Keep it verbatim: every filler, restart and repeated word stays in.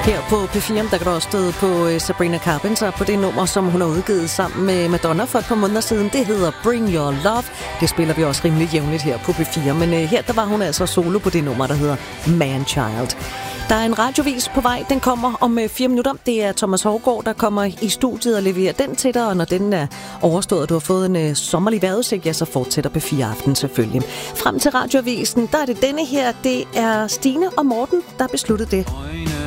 Her på P fire, der kan du også støde på Sabrina Carpenter på det nummer, som hun har udgivet sammen med Madonna for et par måneder siden. Det hedder Bring Your Love. Det spiller vi også rimelig jævnligt her på P fire. Men her der var hun altså solo på det nummer, der hedder Man Child. Der er en radiovis på vej. Den kommer om fire minutter. Det er Thomas Hougaard, der kommer i studiet og leverer den til dig. Og når den er overstået, og du har fået en sommerlig vejrudsigt, ja, så fortsætter P fire Aften selvfølgelig. Frem til radioavisen, der er det denne her. Det er Stine og Morten, der besluttede det.